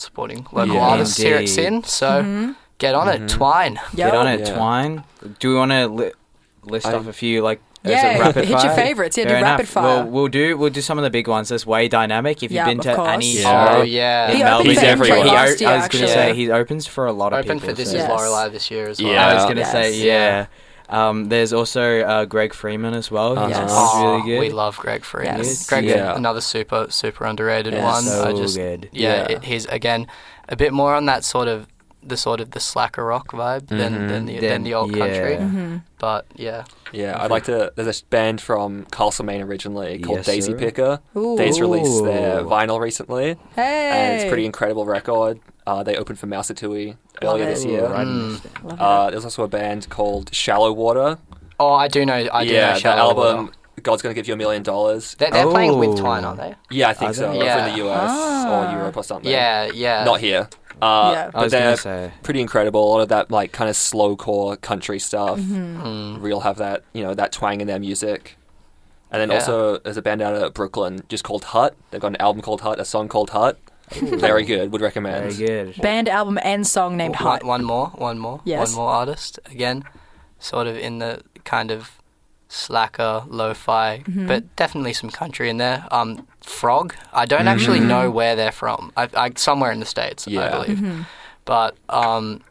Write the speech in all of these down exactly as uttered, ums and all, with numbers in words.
supporting local Yeah. artists here at Indeed. Sin. So Mm-hmm. get on Mhm. it, Twine. Get on it, Yeah. Twine. Do we want to li- list I- off a few like? as Yeah, a rapid hit your fire? favourites. Yeah, do Fair rapid enough. fire. We'll, we'll do we'll do some of the big ones. There's Way Dynamic. If Yeah, you've been of to course. any Yeah. show Oh yeah. in He Melbourne, opened for everyone. he, last o- year, I was going to actually. say he opens for a lot of Open people. for This so- Is Yes. Lorelei this year as well. Yeah. I was going to Yes. say yeah. Um, there's also uh, Greg Freeman as well. He's Yes. Oh, really good. we love Greg Freeman. Yes. Greg, Yeah. another super super underrated Yes. one. so I just good. yeah, Yeah. It, he's again a bit more on that sort of the sort of the slacker rock vibe than Mhm. than the than Then- the old yeah. country. Mm-hmm. But yeah, Yeah, I'd like to. There's a band from Castlemaine originally called Yes, Daisy sir. Picker. Ooh. They just released their Ooh. vinyl recently, Hey. and it's a pretty incredible record. Uh, they opened for Mausatui earlier it. this Ooh, year. right, Mm. understand. Love it. Uh, there's also a band called Shallow Water. oh, I do know. I do yeah, know the Shallow album Water. God's Gonna Give You a Million Dollars. They're, they're playing with Oh. Twine, aren't they? Yeah, I think Are so. they? Over Yeah. in the U S Ah. or Europe or something. Yeah, yeah. Not here. Uh, Yeah. I But was going they're to say. pretty incredible. A lot of that like kind of slowcore country stuff. Mm-hmm. Mm. Real have that you know that twang in their music. And then Yeah. also there's a band out of Brooklyn just called Hut. They've got an album called Hut, a song called Hut. Very good. Would recommend. Very good. Band, album, and song named one, Hut. one more, one more, Yes. one more artist. Again, sort of in the kind of slacker, lo-fi, Mm-hmm. but definitely some country in there. Um, Frog. I don't actually know where they're from. I, I somewhere in the States, I Yeah. believe. Mm-hmm. But um,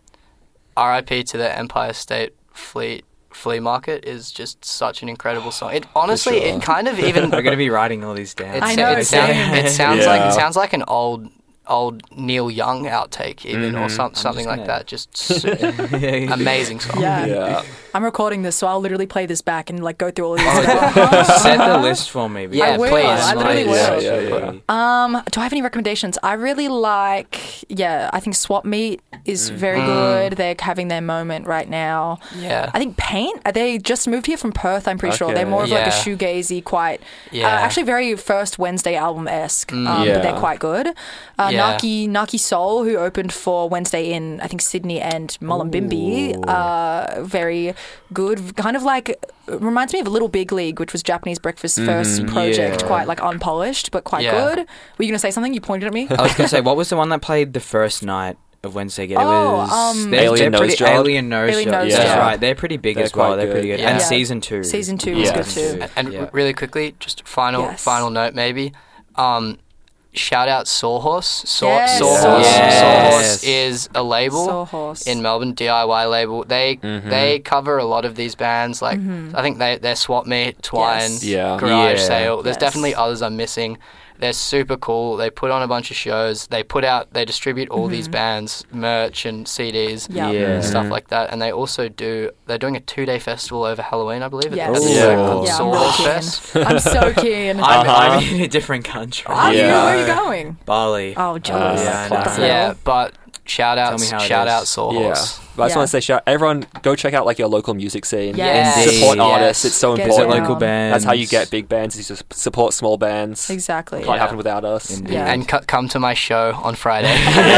R I P to the Empire State Fleet Flea Market is just such an incredible song. It honestly, sure. it kind of even I'm going to be writing all these down. It's, I know, it, sound, same. it sounds like Yeah. it sounds like an old old Neil Young outtake even or Mhm. some, something like gonna- that. Just su- amazing song. Yeah. Yeah. I'm recording this, so I'll literally play this back and like go through all of these. Just set the list for me. Yeah, I will. please, I literally please. will. Yeah, yeah, yeah. Um, do I have any recommendations? I really like, yeah, I think Swap Meet is very Mm. good. They're having their moment right now. Yeah. I think Paint, they just moved here from Perth, I'm pretty sure. Okay. They're more of like a Yeah. shoegazy, quite, Yeah. uh, actually very first Wednesday album-esque, um, Yeah. but they're quite good. Uh, Yeah. Naki, Naki Soul, who opened for Wednesday in, I think, Sydney and Mullumbimby, Ooh. uh, very good. Kind of like, reminds me of Little Big League, which was Japanese Breakfast's first project, yeah. quite like unpolished, but quite Yeah. good. Were you going to say something? You pointed at me. I was going to say, what was the one that played the first night of Wednesday? It Oh, was um, they're- Alien they're Nose pretty- Job. Alien Nose Alien Job. Nose That's Job. right. They're pretty big They're as well. quite They're pretty good. good. Yeah. And Yeah. season two. Season two Yeah. was good too. And Yeah. r- really quickly, just final Yes. final note maybe. Um, shout out Sawhorse. Saw, Yes. Sawhorse. Yes. Sawhorse is a label. Sawhorse. In Melbourne, D I Y label. They Mhm. they cover a lot of these bands. Like I think they they're Swap Meet, Twine, Yes. Yeah. Garage Yeah. Sale. There's Yes. definitely others I'm missing. They're super cool. They put on a bunch of shows. They put out they distribute all these bands merch and C Ds Yeah. Yeah. and stuff like that. And they also do they're doing a two day festival over Halloween, I believe. Yes. At the Ooh. show Yeah. called Yeah, I'm Sawhorse really Fest. keen. I'm so keen. I'm, Uh-huh. I'm in a different country. Are you? Yeah. Where are you going? Bali. Oh, jealous. Uh, yeah, I What the know. hell? Yeah, but shout out Tell me how it shout is. out Yeah. Sawhorse. But I just Yeah. want to say, shout, everyone, go check out like your local music scene. Yes. Indeed. Support Yes. artists. It's so Get Visit important. local down. bands. That's how you get big bands. Is just support small bands. Exactly. Can't Yeah. happen without us. Indeed. Yeah. And c- come to my show on Friday.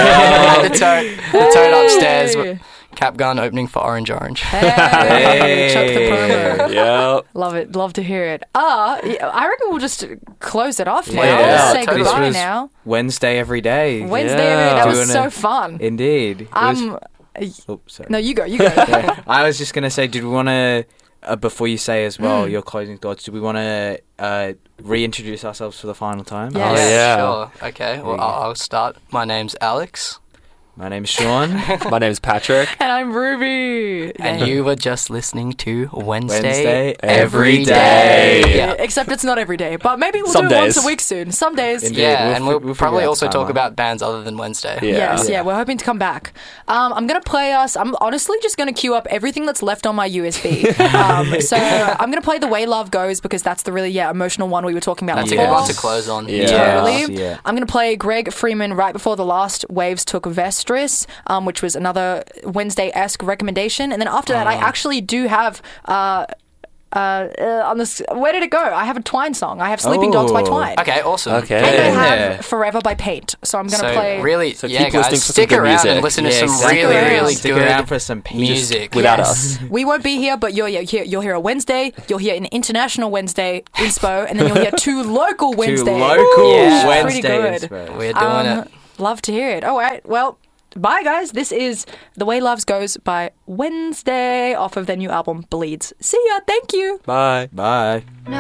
the tote, the tote upstairs. Hey. Cap Gun opening for Orange Orange. Hey, Hey. chuck the promo. yeah. Love it. Love to hear it. Uh, yeah, I reckon we'll just close it off now. Yeah. Let's say Totally. goodbye This was now. Wednesday every day. Wednesday, Yeah. that was Doing so it. fun. Indeed. It was- Um, oh, sorry. no, you go. You go. Yeah. I was just going to say, did we want to, uh, before you say as well, Mm. your closing thoughts, do we want to uh, reintroduce ourselves for the final time? Yes. Oh, yeah. Sure. Okay. Well, Yeah. I'll, I'll start. My name's Alex, My name's Sean. My name's Patrick. And I'm Ruby. and Yeah. you were just listening to Wednesday, Wednesday every every day. day. Yeah. Except it's not every day, but maybe we'll Some do it once days. a week soon. Some days. Indeed. Yeah, We'll and fi- we'll, we'll probably figure out also the talk timeline. about bands other than Wednesday. Yeah. Yes, yeah, Yeah. we're hoping to come back. Um, I'm going to play us. I'm honestly just going to queue up everything that's left on my U S B. um, so I'm going to play The Way Love Goes because that's the really, yeah, emotional one we were talking about That's a before. good one to close on. Yeah. Totally. Yeah. I'm going to play Greg Freeman right before the last Waves took Vestris, um, which was another Wednesday-esque recommendation. And then after that, I actually do have... Uh, uh, uh, on this, where did it go? I have a Twine song. I have Sleeping Dogs by Oh. Twine. Okay, awesome. Okay. And I Yeah. have Forever by Paint. So I'm going to So play... really, So yeah, keep listening guys, for some stick good around music. and listen to Yeah, some exactly. really, around. really Stick good around for some peace. music. Without Yes. us. We won't be here, but you'll, you'll, hear, you'll hear a Wednesday, you'll hear an international Wednesday inspo, and then you'll hear two local Wednesdays. Two local Yeah. Pretty Wednesdays. good. bro. We're doing Um, it. Love to hear it. All right. Well, bye, guys. This is The Way Loves Goes by Wednesday off of their new album, Bleeds. See ya. Thank you. Bye. Bye.